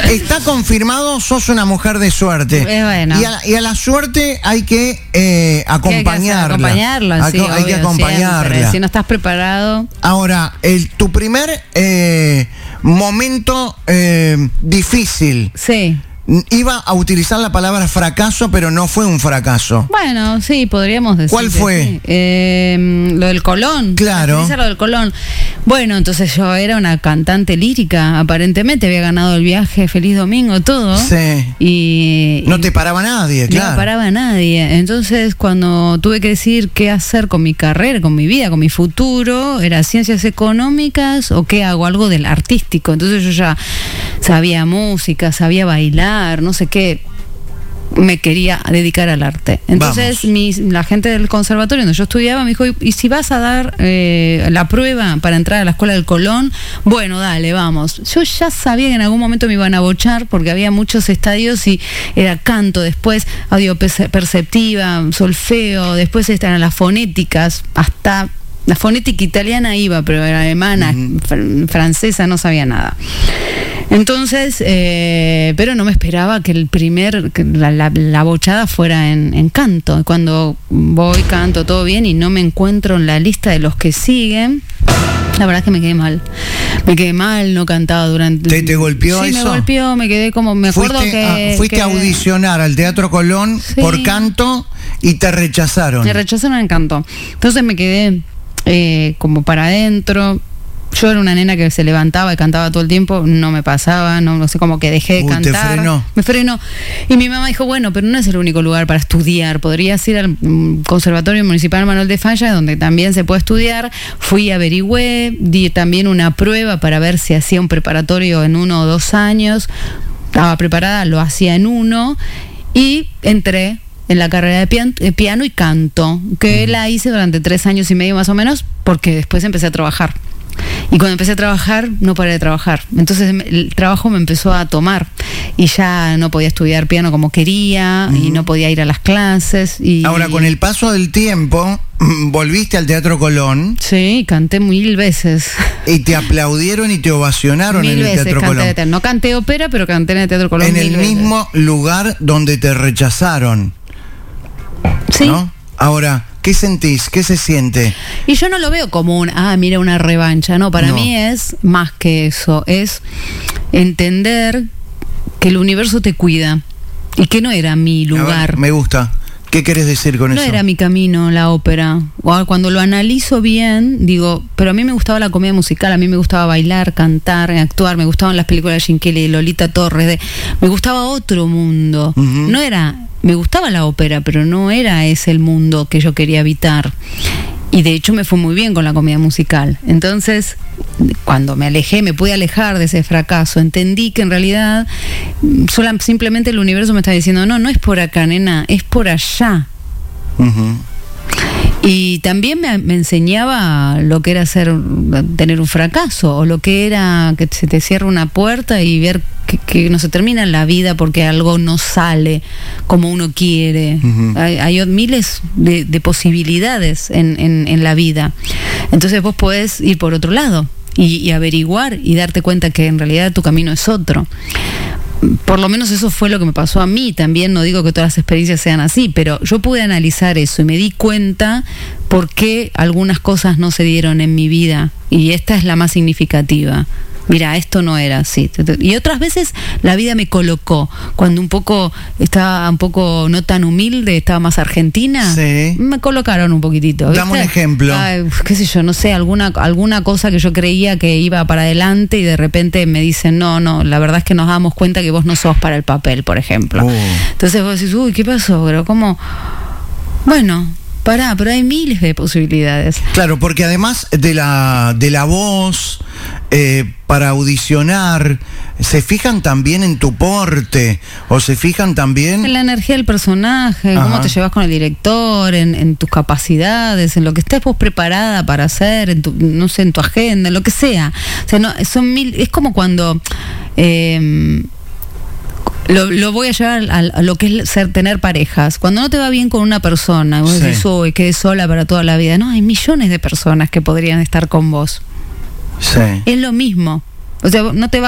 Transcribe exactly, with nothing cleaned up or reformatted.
Está confirmado, sos una mujer de suerte. Eh, bueno. Y a, y a la suerte hay que eh, acompañarla. Hay que acompañarla, Hay, sí, hay que obvio, acompañarla. siempre. Si no estás preparado. Ahora, el, tu primer eh, momento eh, difícil. Sí. Iba a utilizar la palabra fracaso, pero no fue un fracaso. Bueno, sí, podríamos decir. ¿Cuál fue? Sí. Eh, lo del Colón. Claro. Lo del Colón. Bueno, entonces yo era una cantante lírica, aparentemente había ganado el viaje, Feliz Domingo, todo. Sí. Y, no y te paraba nadie, claro. No me paraba nadie. Entonces, cuando tuve que decir qué hacer con mi carrera, con mi vida, con mi futuro, era ciencias económicas o qué hago, algo del artístico. Entonces yo ya sabía música, sabía bailar, no sé qué, me quería dedicar al arte. Entonces mi, la gente del conservatorio donde yo estudiaba me dijo, ¿y si vas a dar eh, la prueba para entrar a la escuela del Colón? Bueno, dale, vamos. Yo ya sabía que en algún momento me iban a bochar porque había muchos estadios y era canto, después audio perceptiva, solfeo, después estaban las fonéticas, hasta la fonética italiana iba, pero era alemana, uh-huh. fr- francesa, no sabía nada. Entonces, eh, pero no me esperaba que el primer, que la, la, la bochada fuera en, en canto. Cuando voy, canto, todo bien y no me encuentro en la lista de los que siguen, la verdad es que me quedé mal. Me quedé mal, no cantaba durante... ¿Te, te golpeó sí, eso? Sí, me golpeó, me quedé como... Me acuerdo fuiste que... A, fuiste que... a audicionar al Teatro Colón sí. por canto y te rechazaron. Me rechazaron en canto. Entonces me quedé eh, como para adentro. Yo era una nena que se levantaba y cantaba todo el tiempo, no me pasaba, no, no sé, como que dejé de Uy, cantar. ¿te frenó? Me frenó. Y mi mamá dijo, bueno, pero no es el único lugar para estudiar, podrías ir al Conservatorio Municipal Manuel de Falla, donde también se puede estudiar. Fui, averigüé, di también una prueba para ver si hacía un preparatorio en uno o dos años. Estaba preparada, lo hacía en uno y entré en la carrera de pian- de piano y canto, que uh-huh. la hice durante tres años y medio más o menos, porque después empecé a trabajar. Y cuando empecé a trabajar, no paré de trabajar. Entonces el trabajo me empezó a tomar y ya no podía estudiar piano como quería uh-huh. y no podía ir a las clases. Y... Ahora, con el paso del tiempo, volviste al Teatro Colón. Sí, canté mil veces. Y te aplaudieron y te ovacionaron mil en el veces Teatro canté, Colón. No canté ópera, pero canté en el Teatro Colón. En mil el veces. mismo lugar donde te rechazaron. Sí. ¿No? Ahora, ¿qué sentís? ¿Qué se siente? Y yo no lo veo como un, ah, mira, una revancha. No, para no. mí es más que eso. Es entender que el universo te cuida y que no era mi lugar. Ver, me gusta. ¿Qué querés decir con no eso? No era mi camino la ópera. O cuando lo analizo bien, digo, pero a mí me gustaba la comedia musical, a mí me gustaba bailar, cantar, actuar, me gustaban las películas de Gene Kelly, de Lolita Torres, de, me gustaba otro mundo. Uh-huh. No era, me gustaba la ópera, pero no era ese el mundo que yo quería habitar. Y de hecho me fue muy bien con la comedia musical. Entonces, cuando me alejé, me pude alejar de ese fracaso, entendí que en realidad sola, simplemente el universo me está diciendo, no, no es por acá, nena, es por allá. Uh-huh. Y también me, me enseñaba lo que era ser, tener un fracaso, o lo que era que se te cierra una puerta y ver que, que no se termina en la vida porque algo no sale como uno quiere. Uh-huh. Hay, hay miles de, de posibilidades en, en, en la vida. Entonces vos podés ir por otro lado y, y averiguar y darte cuenta que en realidad tu camino es otro. Por lo menos eso fue lo que me pasó a mí. También no digo que todas las experiencias sean así, pero yo pude analizar eso y me di cuenta por qué algunas cosas no se dieron en mi vida, y esta es la más significativa. Mira, esto no era así. Y otras veces la vida me colocó. Cuando un poco estaba un poco no tan humilde, estaba más argentina, sí. me colocaron un poquitito. ¿viste? Dame un ejemplo. Ay, qué sé yo, no sé, alguna, alguna cosa que yo creía que iba para adelante y de repente me dicen, no, no, la verdad es que nos damos cuenta que vos no sos para el papel, por ejemplo. Uh. Entonces vos decís, uy, ¿qué pasó? Pero ¿cómo? Bueno... Pará, pero hay miles de posibilidades. Claro, porque además de la de la voz, eh, para audicionar, se fijan también en tu porte, o se fijan también... En la energía del personaje, Ajá. cómo te llevas con el director, en, en tus capacidades, en lo que estés vos preparada para hacer, en tu, no sé, en tu agenda, en lo que sea. O sea, no, son mil... Es como cuando... Eh, Lo, lo voy a llevar a, a lo que es ser, tener parejas. Cuando no te va bien con una persona, vos sí. decís, uy, quedé sola para toda la vida. No, hay millones de personas que podrían estar con vos. Sí. Es lo mismo. O sea, no te va